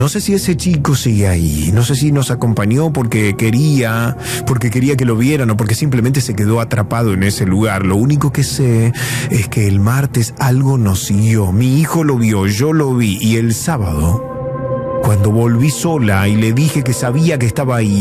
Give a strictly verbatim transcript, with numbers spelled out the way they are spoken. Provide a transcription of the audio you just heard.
No sé si ese chico sigue ahí, no sé si nos acompañó porque quería, porque quería que lo vieran o porque simplemente se quedó atrapado en ese lugar. Lo único que sé es que el martes algo nos siguió. Mi hijo lo vio, yo lo vi y el sábado, cuando volví sola y le dije que sabía que estaba ahí,